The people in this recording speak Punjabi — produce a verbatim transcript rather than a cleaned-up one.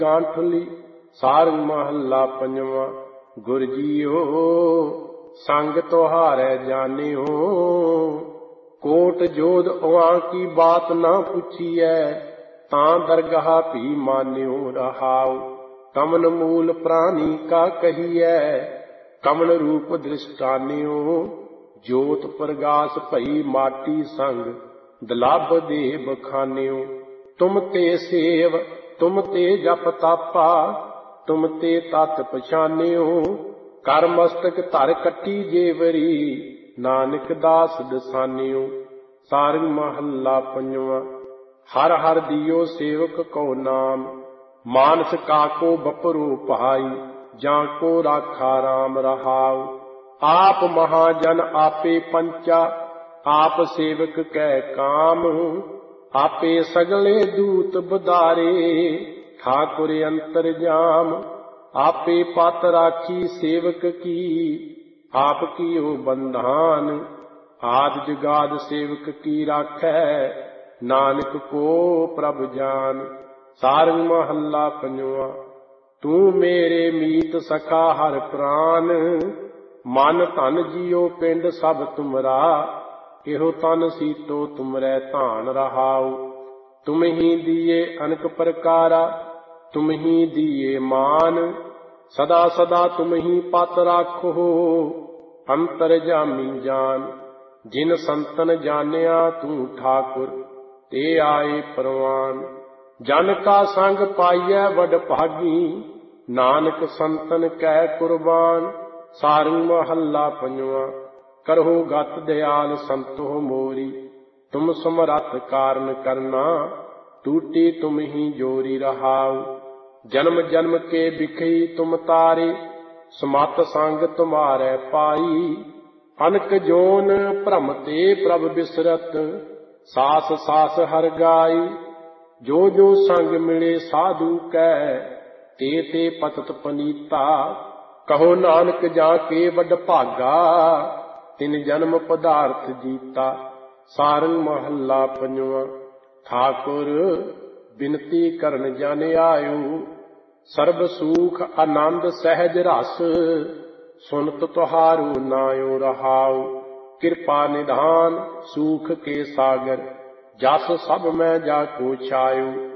ਗਾਂਠਲੀ। ਸਾਰੰਗ ਮਹੱਲਾ ਪੰਜਵਾਂ। ਗੁਰ ਜੀਓ ਸੰਗ ਤੁਹਾਰੈ ਜਾਣਿਓ, ਕੋਟ ਜੋਧ ਉਹਾਂ ਕੀ ਬਾਤ ਨਾ ਪੁੱਛੀਐ, ਤਾਂ ਦਰਗਾਹ ਭੀ ਮਾਨਿਓ ਰਹਾਉ। ਕਮਲ ਮੂਲ ਪ੍ਰਾਣੀ ਕਾ ਕਹੀਐ, ਕਮਲ ਰੂਪ ਦ੍ਰਿਸ਼ਟਾਨਿਓ। ਜੋਤ ਪ੍ਰਗਾਸ ਭਈ ਮਾਟੀ ਸੰਗ, ਦਲਭ ਦੇ ਬਖਾਨਿਓ। ਤੁਮ ਤੇ ਸੇਵ ਤੁਮ ਤੇ ਜਪ ਤਾਪਾ, ਤੁਮ ਤੇ ਤਤ ਪਛਾਨਿਓ। ਕਰ ਮਸਤਕ ਧਰ ਕੱਟੀ ਜੇਵਰੀ, ਨਾਨਕ ਦਾਸ ਦਸਾਨਿਓ। ਸਾਰੰਗ ਮਹੱਲਾ ਪੰਜਵਾਂ। ਹਰ ਹਰ ਦਿਓ ਸੇਵਕ ਕੋ ਨਾਮ, ਮਾਨਸ ਕਾਕੋ ਬਪਰੂ ਭਾਈ। ਜਾਂ ਕੋ ਰਾਖਾ ਰਾਮ ਰਹਾਉ, ਆਪ ਮਹਾਜਨ ਆਪੇ ਪੰਚਾ। ਆਪ ਸੇਵਕ ਕੈ ਕਾਮ, ਆਪੇ ਸਗਲੇ ਦੂਤ ਬਦਾਰੇ। ਠਾਕੁਰ ਅੰਤਰਜਾਮ, ਆਪੇ ਪਤ ਰਾਖੀ ਸੇਵਕ ਕੀ। ਆਪ ਕੀਓ ਬੰਧਾਨ, ਆਦਿ ਜੁਗਾਦ ਸੇਵਕ ਕੀ ਰਾਖੈ। ਨਾਨਕ ਕੋ ਪ੍ਰਭ ਜਾਨ। ਸਾਰੰਗ ਮਹੱਲਾ ਪੰਜਵਾਂ। ਤੂੰ ਮੇਰੇ ਮੀਤ ਸਖਾ ਹਰ ਪ੍ਰਾਨ, ਮਨ ਧਨ ਜੀਓ ਪਿੰਡ ਸਭ ਤੁਮਰਾ। ਇਹੋ ਤਨ ਸੀਤੋ ਤੁਮਰੈ ਧਾਨ ਰਹਾਉ। ਤੁਮ ਹੀ ਦੀਏ ਅਨਕ ਪ੍ਰਕਾਰਾ, ਤੁਮ ਹੀ ਦੀਏ ਮਾਨ। ਸਦਾ ਸਦਾ ਤੁਮ ਹੀ ਪਤ ਰਾਖੋ, ਅੰਤਰ ਜਾਮੀ ਜਾਨ। ਜਿਨ ਸੰਤਨ ਜਾਣਿਆ ਤੂੰ ਠਾਕੁਰ, ਤੇ ਆਏ ਪ੍ਰਵਾਨ। ਜਨ ਕਾ ਸੰਗ ਪਾਈਐ ਵਡ ਭਾਗੀ, ਨਾਨਕ ਸੰਤਨ ਕੈ ਕੁਰਬਾਨ। ਸਾਰੰਗ ਮਹੱਲਾ ਪੰਜਵਾਂ। ਕਰਹੁ ਗਤ ਦਿਆਲ ਸੰਤੋ ਮੋਰੀ, ਤੁਮ ਸਮਰੱਥ ਕਾਰਨ ਕਰਨਾ। ਟੂਟੀ ਤੁਮ ਹੀ ਜੋਰੀ ਰਹਾਉ, ਜਨਮ ਜਨਮ ਕੇ ਬਿਖਈ ਤੁਮ ਤਾਰੇ। ਸਮਤ ਸੰਗ ਤੁਮਾਰੈ ਪਾਈ, ਅਨਕ ਜੋਨ ਭ੍ਰਮ ਤੇ ਪ੍ਰਭ ਬਿਸਰਤ। ਸਾਸ ਸਾਸ ਹਰ ਗਾਈ, ਜੋ ਜੋ ਸੰਗ ਮਿਲੇ ਸਾਧੂ ਕੈ। ਤੇ ਤੇ ਪਤਤ ਪਨੀਤਾ, ਕਹੋ ਨਾਨਕ ਜਾ ਕੇ ਵੱਡ ਭਾਗਾ। ਤਿਨ ਜਨਮ ਪਦਾਰਥ ਜੀਤਾ। ਸਾਰੰਗ ਮਹੱਲਾ ਪੰਜਵਾਂ। ਠਾਕੁਰ ਬਿਨਤੀ ਕਰਨ ਜਨ ਆਇਓ, ਸਰਬ ਸੂਖ ਆਨੰਦ ਸਹਿਜ ਰਸ। ਸੁਨਤ ਤੁਹਾਰੂ ਨਾਇਓ ਰਹਾਉ, ਕਿਰਪਾ ਨਿਧਾਨ ਸੂਖ ਕੇ ਸਾਗਰ। ਜਸ ਸਭ ਮੈਂ ਜਾ ਕੋ ਛਾਇਓ।